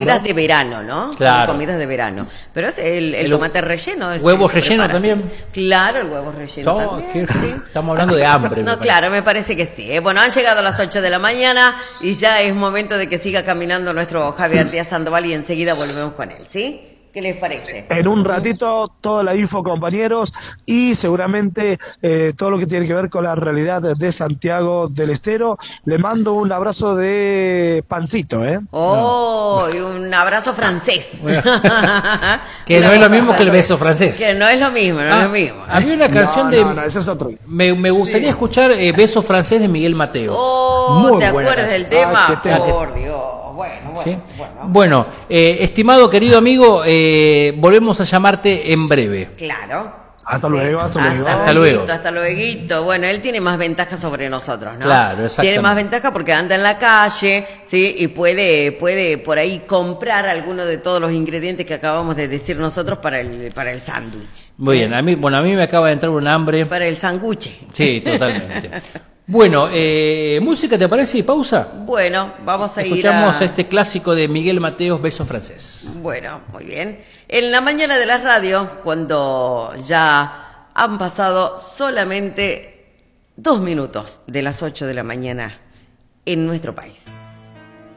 comidas de verano, ¿no? Claro. Son comidas de verano. Pero es el tomate relleno. ¿Huevos rellenos también? Claro, el huevo relleno también. Sí. Estamos hablando de hambre. No, claro, me parece que sí. Bueno, han llegado las 8 de la mañana y ya es momento de que siga caminando nuestro Javier Díaz Sandoval y enseguida volvemos con él, ¿sí? ¿Qué les parece? En un ratito toda la info, compañeros, y seguramente todo lo que tiene que ver con la realidad de Santiago del Estero. Le mando un abrazo de pancito, ¿eh? Oh, y un abrazo francés. Que no es lo mismo que el beso francés. Que no es lo mismo, no es lo mismo. Había una canción No, ese es otro. Me gustaría escuchar Beso francés de Miguel Mateos. Oh, Muy ¿te buena acuerdas canción. del tema? qué tema. Por Dios. ¿Sí? Bueno, estimado querido amigo, volvemos a llamarte en breve. Claro. Hasta luego, hasta luego. Hasta luego. Hasta luego. Bueno, él tiene más ventaja sobre nosotros, ¿no? Claro, exactamente. Tiene más ventaja porque anda en la calle, ¿sí? Y puede por ahí comprar alguno de todos los ingredientes que acabamos de decir nosotros para el sándwich. Muy bien, a mí me acaba de entrar un hambre. Para el sanguche. Sí, totalmente. Bueno, música, ¿te parece? Y pausa. Bueno, vamos a Escuchamos este clásico de Miguel Mateos, Beso francés. Bueno, muy bien. En la mañana de la radio, cuando ya han pasado solamente 2 minutos de las 8 de la mañana en nuestro país.